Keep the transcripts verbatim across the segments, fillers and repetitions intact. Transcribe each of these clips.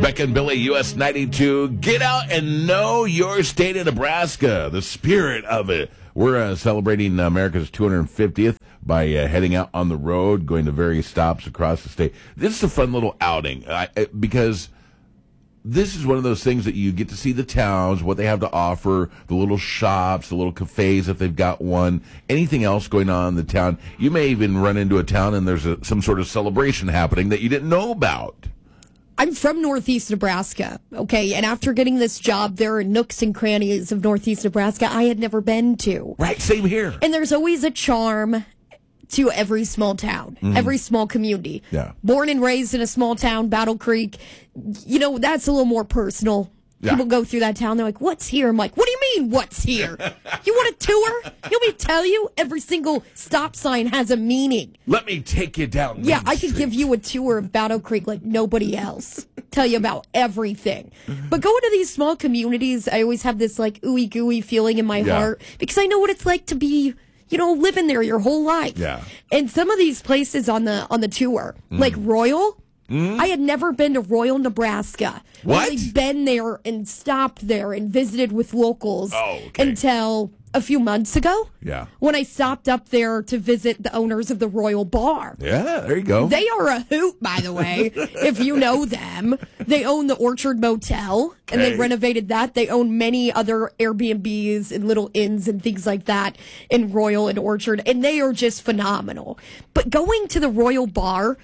Becca and Billy, U S ninety-two. Get out and know your state of Nebraska, the spirit of it. We're uh, celebrating America's two hundred fiftieth by uh, heading out on the road, going to various stops across the state. This is a fun little outing uh, because this is one of those things that you get to see the towns, what they have to offer, the little shops, the little cafes if they've got one, anything else going on in the town. You may even run into a town and there's a, some sort of celebration happening that you didn't know about. I'm from Northeast Nebraska, okay, and after getting this job, there are nooks and crannies of Northeast Nebraska I had never been to. Right, same here. And there's always a charm to every small town, mm-hmm. every small community. Yeah. Born and raised in a small town, Battle Creek, you know, that's a little more personal. Yeah. People go through that town, they're like, what's here? I'm like, what do you mean, what's here? You want a tour? You want me to tell you? Every single stop sign has a meaning. Let me take you down Main Yeah, I Street. could give you a tour of Battle Creek like nobody else. Tell you about everything. But going to these small communities, I always have this like ooey gooey feeling in my yeah. heart because I know what it's like to be, you know, living there your whole life. Yeah. And some of these places on the on the tour, mm. like Royal, mm. I had never been to Royal, Nebraska. What? I've been there and stopped there and visited with locals oh, okay. until a few months ago. Yeah. When I stopped up there to visit the owners of the Royal Bar. Yeah, there you go. They are a hoot, by the way, if you know them. They own the Orchard Motel, and okay. they renovated that. They own many other Airbnbs and little inns and things like that in Royal and Orchard, and they are just phenomenal. But going to the Royal Bar,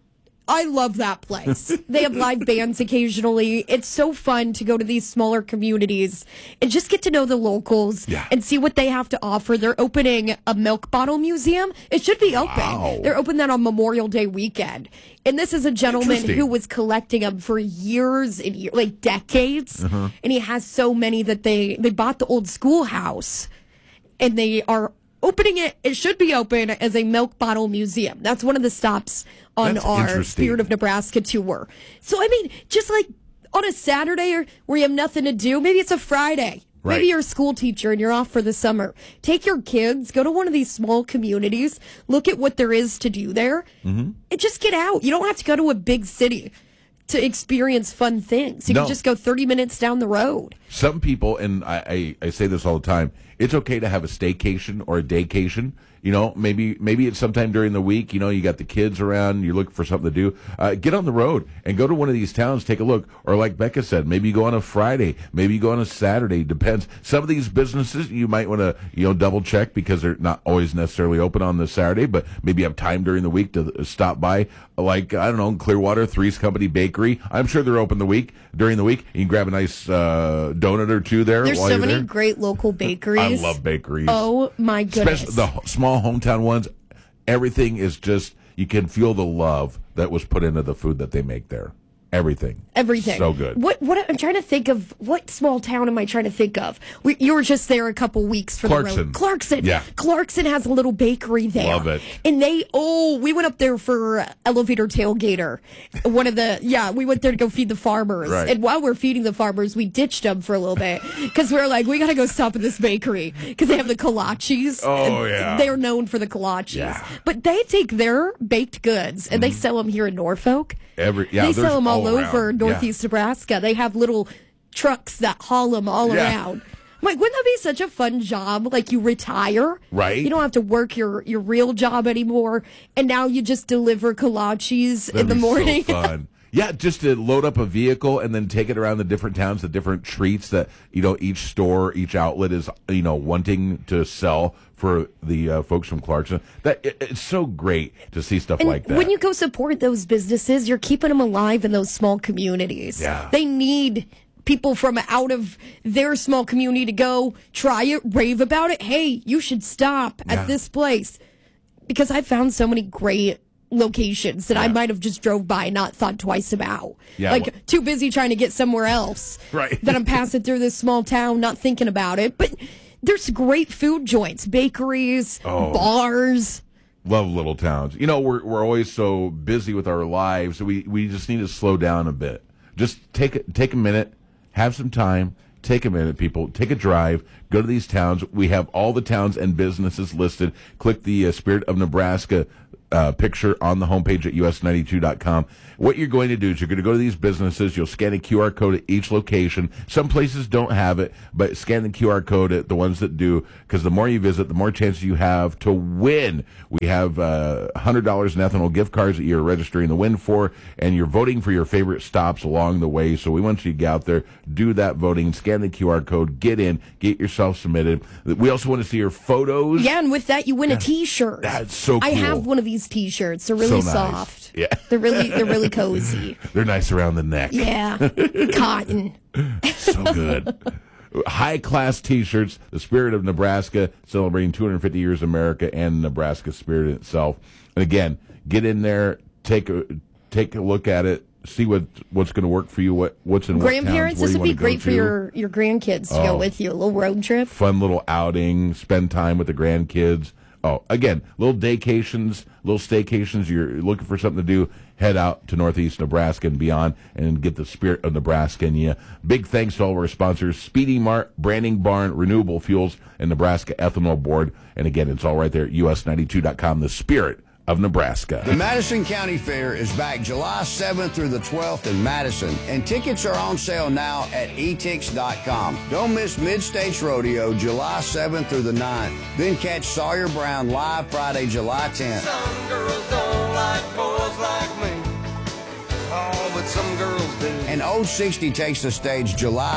I love that place. They have live bands occasionally. It's so fun to go to these smaller communities and just get to know the locals yeah. and see what they have to offer. They're opening a milk bottle museum. It should be open. Wow. They're open that on Memorial Day weekend. And this is a gentleman who was collecting them for years and years, like decades. Uh-huh. And he has so many that they, they bought the old schoolhouse and they are opening it. It should be open as a milk bottle museum. That's one of the stops on That's our Spirit of Nebraska tour. So, I mean, just like on a Saturday where you have nothing to do, maybe it's a Friday. Right. Maybe you're a school teacher and you're off for the summer. Take your kids, go to one of these small communities, look at what there is to do there, mm-hmm. and just get out. You don't have to go to a big city to experience fun things. You no. can just go thirty minutes down the road. Some people, and I, I, I say this all the time, it's okay to have a staycation or a daycation. You know, maybe maybe it's sometime during the week. You know, you got the kids around, you're looking for something to do. Uh, get on the road and go to one of these towns, take a look. Or like Becca said, maybe you go on a Friday, maybe you go on a Saturday. Depends. Some of these businesses you might want to, you know, double check because they're not always necessarily open on the Saturday, but maybe you have time during the week to stop by. Like, I don't know, Clearwater, Three's Company Bakery. I'm sure they're open the week during the week. You can grab a nice uh, donut or two there. There's while so you're many there. great local bakeries. I love bakeries. Oh, my goodness. Especially the small hometown ones. Everything is just, you can feel the love that was put into the food that they make there. Everything. Everything. So good. What? What? I'm trying to think of, what small town am I trying to think of? We, you were just there a couple weeks for Clarkson. the road. Clarkson. Yeah. Clarkson has a little bakery there. Love it. And they, oh, we went up there for Elevator Tailgater. One of the, yeah, we went there to go feed the farmers. Right. And while we're feeding the farmers, we ditched them for a little bit because we were like, we got to go stop at this bakery because they have the kolaches. Oh, yeah. They're known for the kolaches. Yeah. But they take their baked goods and mm. they sell them here in Norfolk. Every, yeah, they sell them all, all over around. Northeast yeah. Nebraska. They have little trucks that haul them all yeah. around. I'm like, wouldn't that be such a fun job? Like, you retire, right? You don't have to work your, your real job anymore, and now you just deliver kolaches That'd in the be morning. So fun. Yeah, just to load up a vehicle and then take it around the different towns, the different treats that, you know, each store, each outlet is, you know, wanting to sell for the uh, folks from Clarkson. That it, it's so great to see stuff and like that. When you go support those businesses, you're keeping them alive in those small communities. Yeah. They need people from out of their small community to go try it, rave about it. Hey, you should stop at yeah. this place. Because I found so many great locations that yeah. I might have just drove by and not thought twice about. Yeah, like, well, too busy trying to get somewhere else. Right. That I'm passing through this small town, not thinking about it. But there's great food joints, bakeries, oh. bars. Love little towns. You know, we're we're always so busy with our lives, so we, we just need to slow down a bit. Just take a, take a minute, have some time, take a minute, people. Take a drive, go to these towns. We have all the towns and businesses listed. Click the uh, Spirit of Nebraska uh, picture on the homepage at U S ninety-two dot com. What you're going to do is you're going to go to these businesses. You'll scan a Q R code at each location. Some places don't have it, but scan the Q R code at the ones that do, because the more you visit, the more chances you have to win. We have uh, one hundred dollars in ethanol gift cards that you're registering to win for, and you're voting for your favorite stops along the way. So we want you to get out there, do that voting, scan the Q R code, get in, get yourself submitted. We also want to see your photos. Yeah, and with that, you win a T-shirt. That's so cool. I have one of these T-shirts. They're really So nice. soft. Yeah. They're really, they're really cozy. They're nice around the neck. Yeah. Cotton. So good. High-class T-shirts, the spirit of Nebraska, celebrating two hundred fifty years of America and Nebraska spirit itself. And again, get in there, take a take a look at it, see what what's going to work for you, what what's in Grandparents, what towns, this where would you be wanna great go for to. your, your grandkids to Oh. go with you. A little road trip. Fun little outing, spend time with the grandkids. Oh, again, little daycations, little staycations. You're looking for something to do, head out to Northeast Nebraska and beyond and get the spirit of Nebraska in you. Big thanks to all of our sponsors, Speedy Mart, Branding Barn, Renewable Fuels, and Nebraska Ethanol Board. And again, it's all right there at U S ninety-two dot com, the spirit of Nebraska. The Madison County Fair is back July seventh through the twelfth in Madison, and tickets are on sale now at e tix dot com. Don't miss Mid-States Rodeo July seventh through the ninth. Then catch Sawyer Brown live Friday, July tenth. Some girls don't like boys like me. Oh, but some girls do. And Old sixty takes the stage July